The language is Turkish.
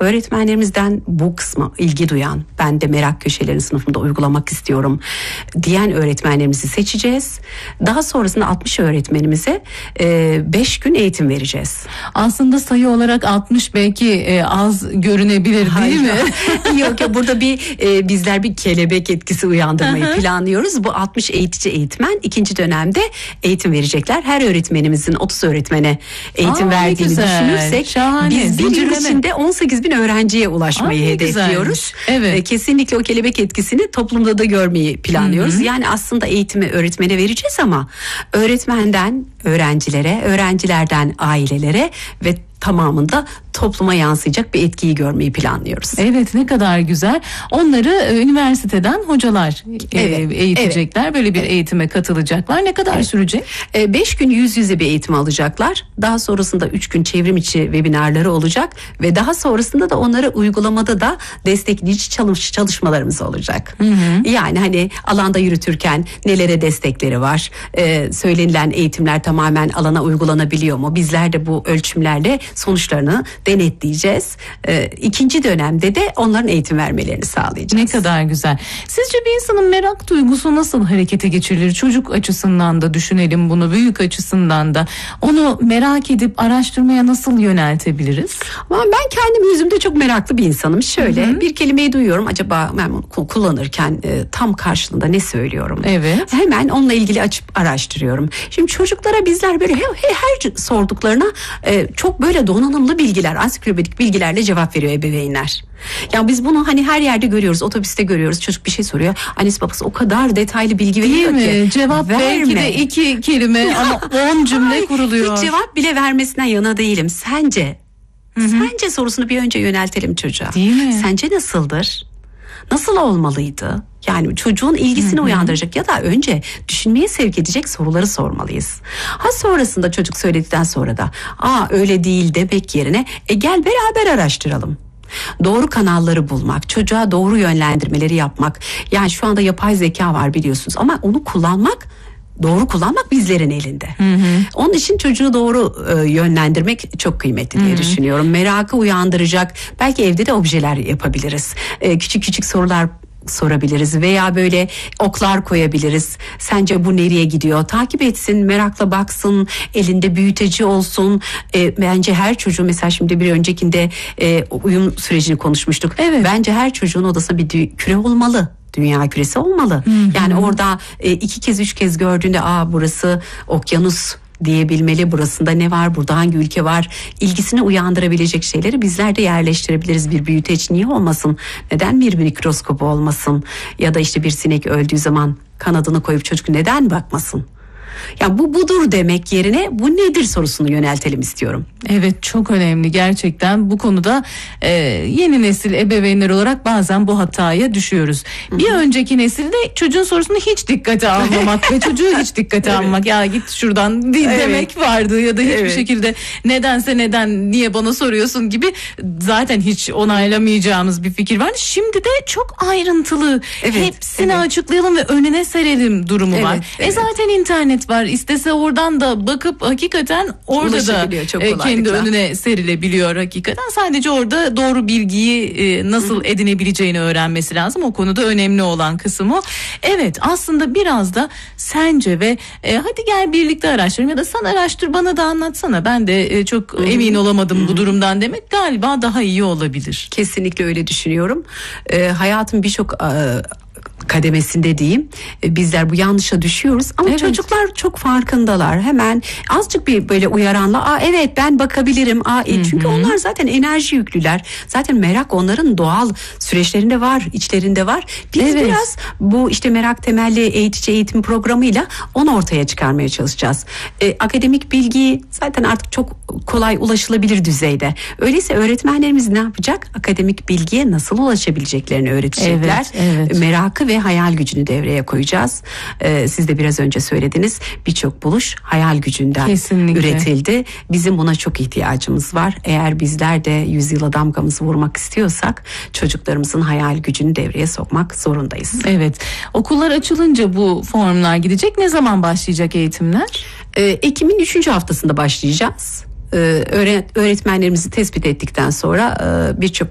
Öğretmenlerimizden bu kısma ilgi duyan, ben de merak köşelerini sınıfımda uygulamak istiyorum diyen öğretmenlerimizi seçeceğiz. Daha sonrasında 60 öğretmenimize 5 gün eğitim vereceğiz. Aslında sayı olarak 60 belki az görünebilir değil mi? Yok ya, burada bizler bir kelebek etkisi uyandırmayı planlıyoruz. Bu 60 eğitici eğitmen ikinci dönemde eğitim verecekler. Her öğretmenimizin 30 öğretmene eğitim verdiğini düşünürsek şahane. Biz bir yıl içinde 18.000 öğrenciye ulaşmayı hedefliyoruz. Evet. Kesinlikle o kelebek etkisini toplumda da görmeyi planlıyoruz. Yani aslında eğitimi öğretmene vereceğiz ama öğretmenden öğrencilere, öğrencilerden ailelere ve tamamında topluma yansıyacak bir etkiyi görmeyi planlıyoruz. Evet, ne kadar güzel. Onları üniversiteden hocalar eğitecekler. Evet. Böyle bir eğitime katılacaklar. Ne kadar sürecek? 5 gün yüz yüze bir eğitim alacaklar. Daha sonrasında 3 gün çevrim içi webinarları olacak ve daha sonrasında da onları uygulamada da destekleyici çalışmalarımız olacak. Yani hani alanda yürütürken nelere destekleri var? Söylenilen eğitimler tamamen alana uygulanabiliyor mu? Bizler de bu ölçümlerle sonuçlarını denetleyeceğiz. İkinci dönemde de onların eğitim vermelerini sağlayacağız. Ne kadar güzel. Sizce bir insanın merak duygusu nasıl harekete geçirilir? Çocuk açısından da düşünelim bunu, büyük açısından da. Onu merak edip araştırmaya nasıl yöneltebiliriz? Ama ben kendim yüzümde çok meraklı bir insanım. Şöyle bir kelimeyi duyuyorum. Acaba ben onu kullanırken tam karşılığında ne söylüyorum? Evet. Hemen onunla ilgili açıp araştırıyorum. Şimdi çocuklara bizler böyle her sorduklarına çok böyle donanımlı bilgiler, ansiklopedik bilgilerle cevap veriyor ebeveynler. Yani biz bunu hani her yerde görüyoruz, otobüste görüyoruz. Çocuk bir şey soruyor, annesi babası o kadar detaylı bilgi veriyor ki. Cevap belki de 2 kelime ama 10 cümle kuruluyor. Hiç cevap bile vermesinden yana değilim. Sence sorusunu bir önce yöneltelim çocuğa. Değil mi? Sence nasıldır? Nasıl olmalıydı? Yani çocuğun ilgisini uyandıracak ya da önce düşünmeye sevk edecek soruları sormalıyız. Sonrasında çocuk söyledikten sonra da öyle değil demek yerine gel beraber araştıralım. Doğru kanalları bulmak, çocuğa doğru yönlendirmeleri yapmak. Yani şu anda yapay zeka var biliyorsunuz ama onu doğru kullanmak bizlerin elinde. Onun için çocuğu doğru yönlendirmek çok kıymetli diye düşünüyorum. Merakı uyandıracak, belki evde de objeler yapabiliriz. Küçük küçük sorular sorabiliriz veya böyle oklar koyabiliriz. Sence bu nereye gidiyor? Takip etsin, merakla baksın, elinde büyüteci olsun. Bence her çocuğun, mesela şimdi bir öncekinde uyum sürecini konuşmuştuk. Evet. Bence her çocuğun odasında bir küre olmalı. Dünya küresi olmalı. Yani orada 2 kez 3 kez gördüğünde burası okyanus diyebilmeli, burasında ne var, burada hangi ülke var, ilgisini uyandırabilecek şeyleri bizler de yerleştirebiliriz. Bir büyüteç niye olmasın, neden bir mikroskop olmasın, ya da işte bir sinek öldüğü zaman kanadını koyup çocuk neden bakmasın. Yani bu budur demek yerine bu nedir sorusunu yöneltelim istiyorum. Evet, çok önemli gerçekten. Bu konuda yeni nesil ebeveynler olarak bazen bu hataya düşüyoruz. Bir önceki nesilde çocuğun sorusunu hiç dikkate almamak ve çocuğu hiç dikkate almak. Ya git şuradan demek vardı ya da hiçbir şekilde neden niye bana soruyorsun gibi zaten hiç onaylamayacağımız bir fikir var. Şimdi de çok ayrıntılı hepsini açıklayalım ve önüne serelim durumu var. Zaten internet var. İstese oradan da bakıp hakikaten orada da kendi önüne serilebiliyor hakikaten. Sadece orada doğru bilgiyi nasıl edinebileceğini öğrenmesi lazım. O konuda önemli olan kısım o. Evet, aslında biraz da sence ve hadi gel birlikte araştıralım ya da sen araştır bana da anlatsana. Ben de çok emin olamadım bu durumdan demek galiba daha iyi olabilir. Kesinlikle öyle düşünüyorum. Hayatın birçok kademesinde diyeyim, bizler bu yanlışa düşüyoruz ama çocuklar çok farkındalar. Hemen azıcık bir böyle uyaranla evet ben bakabilirim. Çünkü onlar zaten enerji yüklüler. Zaten merak onların doğal süreçlerinde var, içlerinde var. Biz biraz bu işte merak temelli eğitici eğitim programıyla onu ortaya çıkarmaya çalışacağız. Akademik bilgi zaten artık çok kolay ulaşılabilir düzeyde. Öyleyse öğretmenlerimiz ne yapacak? Akademik bilgiye nasıl ulaşabileceklerini öğretecekler. Merakı ve hayal gücünü devreye koyacağız. Siz de biraz önce söylediniz. Birçok buluş hayal gücünden üretildi. Bizim buna çok ihtiyacımız var. Eğer bizler de yüzyıla damgamızı vurmak istiyorsak çocuklarımızın hayal gücünü devreye sokmak zorundayız. Evet. Okullar açılınca bu formlar gidecek. Ne zaman başlayacak eğitimler? Ekim'in 3. haftasında başlayacağız. Öğretmenlerimizi tespit ettikten sonra birçok